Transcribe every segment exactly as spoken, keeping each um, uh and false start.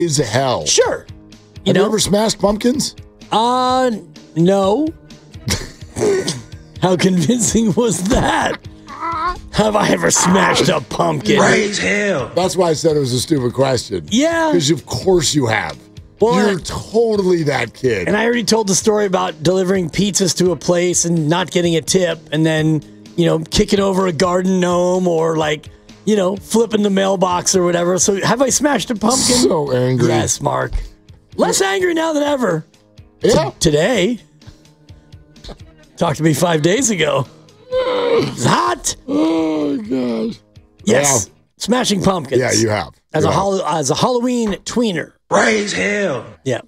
is hell. Sure. You Have know? you ever smashed pumpkins? Uh, no. How convincing was that? Have I ever smashed a pumpkin? Raise hell. That's why I said it was a stupid question. Yeah. Because of course you have. Well, You're I- totally that kid. And I already told the story about delivering pizzas to a place and not getting a tip, and then, you know, kicking over a garden gnome or like, you know, flipping the mailbox or whatever. So have I smashed a pumpkin? So angry. Yes, Mark. Less angry now than ever. Yeah. T- today. Talked to me five days ago. It's hot. Oh, gosh. Yes. Yeah. Smashing pumpkins. Yeah, you have. As You a have. hol- as a Halloween tweener. Raise hell. Yeah.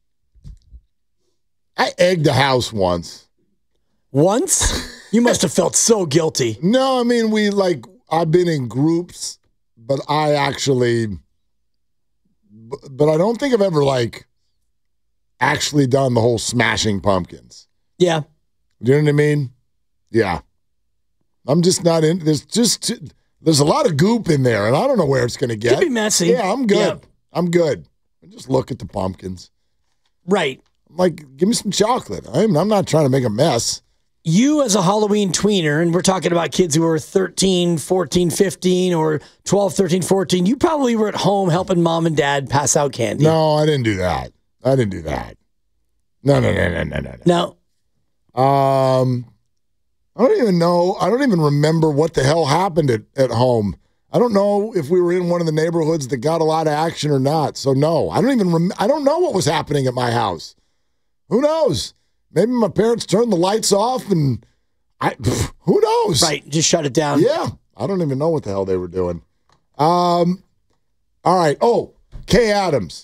I egged the house once. Once? You must have felt so guilty. No, I mean, we like, I've been in groups, but I actually, but I don't think I've ever like actually done the whole smashing pumpkins. Yeah. Do you know what I mean? Yeah. I'm just not in, there's just, there's a lot of goop in there, and I don't know where it's going to get. Could be messy. Yeah, I'm good. Yeah. I'm good. I just look at the pumpkins. Right. I'm like, give me some chocolate. I'm, I'm not trying to make a mess. You as a Halloween tweener, and we're talking about kids who are thirteen, fourteen, fifteen, or twelve, thirteen, fourteen, you probably were at home helping mom and dad pass out candy. No, I didn't do that. I didn't do that. No, no, no, no, no, no. no. Now, Um, I don't even know. I don't even remember what the hell happened at, at home. I don't know if we were in one of the neighborhoods that got a lot of action or not. So no, I don't even. Rem- I don't know what was happening at my house. Who knows? Maybe my parents turned the lights off, and I. Pff, who knows? right, just shut it down. Yeah, I don't even know what the hell they were doing. Um, all right. Oh, Kay Adams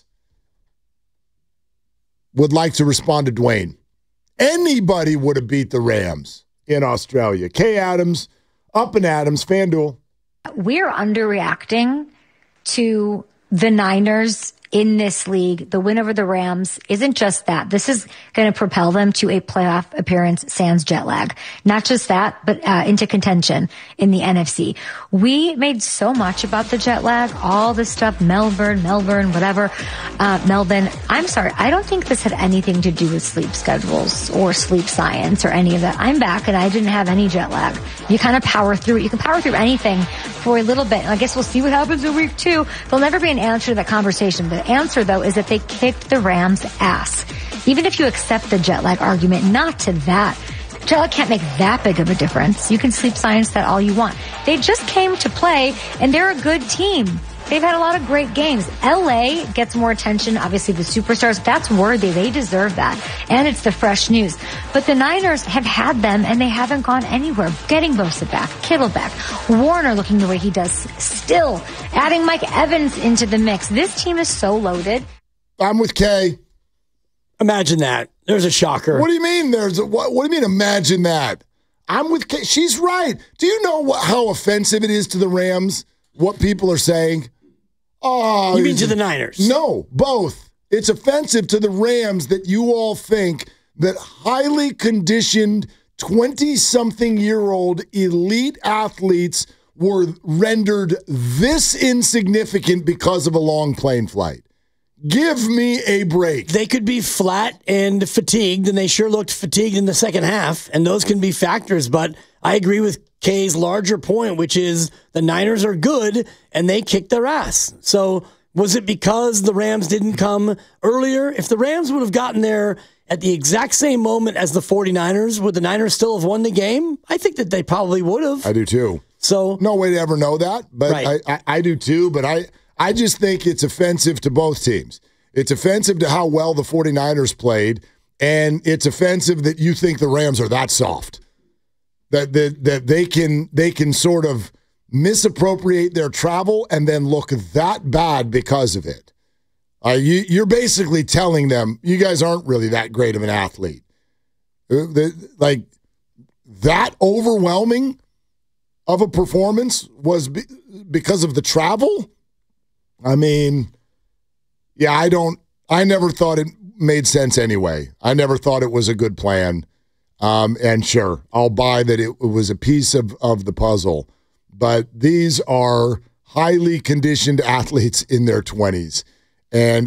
would like to respond to Dwayne. Anybody would have beat the Rams in Australia. Kay Adams, Up and Adams, FanDuel. We're underreacting to the Niners in this league. The win over the Rams isn't just that. This is going to propel them to a playoff appearance sans jet lag. Not just that, but uh, into contention in the N F C. We made so much about the jet lag, all this stuff, Melbourne, Melbourne, whatever, uh, Melbourne. I'm sorry. I don't think this had anything to do with sleep schedules or sleep science or any of that. I'm back and I didn't have any jet lag. You kind of power through it. You can power through anything for a little bit. And I guess we'll see what happens in week two. There'll never be an answer to that conversation. The answer, though, is that they kicked the Rams' ass. Even if you accept the jet lag argument, not to that. Jet lag can't make that big of a difference. You can sleep science that all you want. They just came to play, and they're a good team. They've had a lot of great games. L A gets more attention. Obviously, the superstars, that's worthy. They deserve that. And it's the fresh news. But the Niners have had them, and they haven't gone anywhere. Getting Bosa back, Kittle back, Warner looking the way he does, still adding Mike Evans into the mix. This team is so loaded. I'm with Kay. Imagine that. There's a shocker. What do you mean there's a, what, what do you mean imagine that? I'm with Kay. She's right. Do you know what, how offensive it is to the Rams, what people are saying? Oh, You mean to the Niners? No, both. It's offensive to the Rams that you all think that highly conditioned twenty-something-year-old elite athletes were rendered this insignificant because of a long plane flight. Give me a break. They could be flat and fatigued, and they sure looked fatigued in the second half, and those can be factors. But I agree with Kay's larger point, which is the Niners are good, and they kicked their ass. So was it because the Rams didn't come earlier? If the Rams would have gotten there at the exact same moment as the 49ers, would the Niners still have won the game? I think that they probably would have. I do too. So no way to ever know that, but Right. I, I, I do too. But I, I just think it's offensive to both teams. It's offensive to how well the 49ers played, and it's offensive that you think the Rams are that soft. That that that they can they can sort of misappropriate their travel and then look that bad because of it. Uh, you, you're basically telling them you guys aren't really that great of an athlete. Uh, the, like that overwhelming of a performance was be, because of the travel. I mean, yeah, I don't. I never thought it made sense anyway. I never thought it was a good plan. Um, and sure, I'll buy that it was a piece of, of the puzzle. But these are highly conditioned athletes in their twenties. And